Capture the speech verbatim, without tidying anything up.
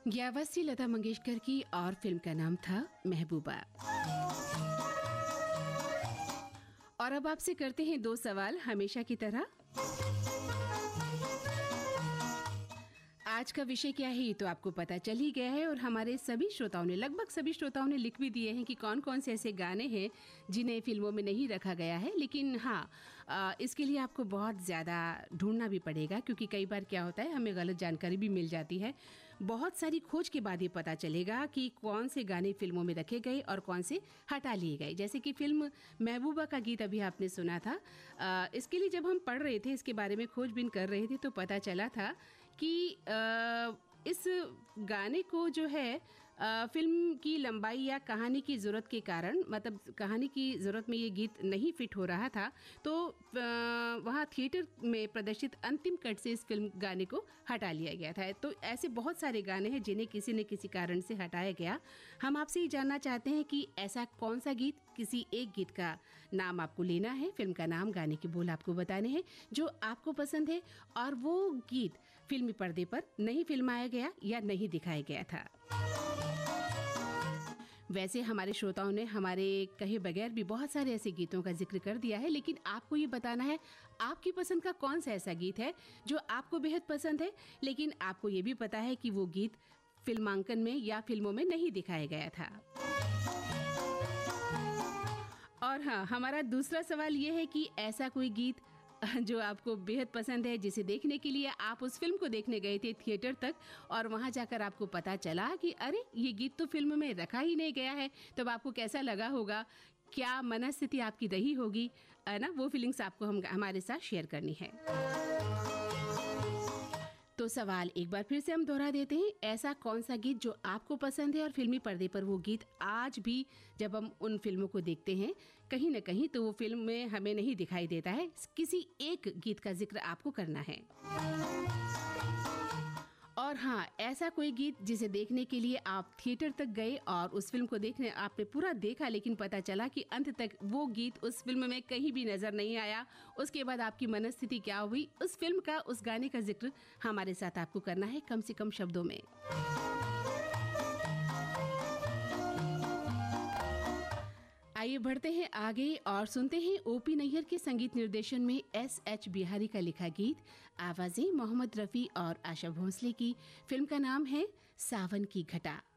ये आवाज थी लता मंगेशकर की और फिल्म का नाम था महबूबा। और अब आपसे करते हैं दो सवाल हमेशा की तरह। आज का विषय क्या है ये तो आपको पता चल ही गया है और हमारे सभी श्रोताओं ने लगभग सभी श्रोताओं ने लिख भी दिए हैं कि कौन कौन से ऐसे गाने हैं जिन्हें फिल्मों में नहीं रखा गया है। लेकिन हाँ, इसके लिए आपको बहुत ज़्यादा ढूंढना भी पड़ेगा, क्योंकि कई बार क्या होता है हमें गलत जानकारी भी मिल जाती है। बहुत सारी खोज के बाद ये पता चलेगा कि कौन से गाने फिल्मों में रखे गए और कौन से हटा लिए गए। जैसे कि फिल्म महबूबा का गीत अभी आपने सुना था, इसके लिए जब हम पढ़ रहे थे, इसके बारे में खोजबीन कर रहे थे, तो पता चला था कि आ, इस गाने को जो है आ, फिल्म की लंबाई या कहानी की ज़रूरत के कारण, मतलब कहानी की ज़रूरत में ये गीत नहीं फिट हो रहा था, तो वहाँ थिएटर में प्रदर्शित अंतिम कट से इस फिल्म गाने को हटा लिया गया था। तो ऐसे बहुत सारे गाने हैं जिन्हें किसी न किसी कारण से हटाया गया। हम आपसे ये जानना चाहते हैं कि ऐसा कौन सा गीत, किसी एक गीत का नाम आपको लेना है, फिल्म का नाम, गाने के बोल आपको बताने हैं जो आपको पसंद है और वो गीत फिल्मी पर्दे पर नहीं फिल्माया गया या नहीं दिखाया गया था। वैसे हमारे श्रोताओं ने हमारे कहे बगैर भी बहुत सारे ऐसे गीतों का जिक्र कर दिया है, लेकिन आपको ये बताना है आपकी पसंद का कौन सा ऐसा गीत है जो आपको बेहद पसंद है, लेकिन आपको ये भी पता है कि वो गीत फिल्मांकन में या फिल्मों में नहीं दिखाया गया था। और हाँ, हमारा दूसरा सवाल ये है कि ऐसा कोई गीत जो आपको बेहद पसंद है, जिसे देखने के लिए आप उस फिल्म को देखने गए थे थिएटर तक और वहां जाकर आपको पता चला कि अरे ये गीत तो फिल्म में रखा ही नहीं गया है, तब आपको कैसा लगा होगा, क्या मनस्थिति आपकी रही होगी, है ना? वो फीलिंग्स आपको हम हमारे साथ शेयर करनी है। तो सवाल एक बार फिर से हम दोहरा देते हैं, ऐसा कौन सा गीत जो आपको पसंद है और फिल्मी पर्दे पर वो गीत आज भी जब हम उन फिल्मों को देखते हैं कहीं ना कहीं तो वो फिल्म में हमें नहीं दिखाई देता है। किसी एक गीत का जिक्र आपको करना है। और हाँ, ऐसा कोई गीत जिसे देखने के लिए आप थिएटर तक गए और उस फिल्म को देखने आपने पूरा देखा, लेकिन पता चला कि अंत तक वो गीत उस फिल्म में कहीं भी नजर नहीं आया। उसके बाद आपकी मनस्थिति क्या हुई, उस फिल्म का, उस गाने का जिक्र हमारे साथ आपको करना है कम से कम शब्दों में। आइए बढ़ते हैं आगे और सुनते हैं ओपी नैयर के संगीत निर्देशन में एस एच बिहारी का लिखा गीत। आवाजें मोहम्मद रफी और आशा भोसले की। फिल्म का नाम है सावन की घटा।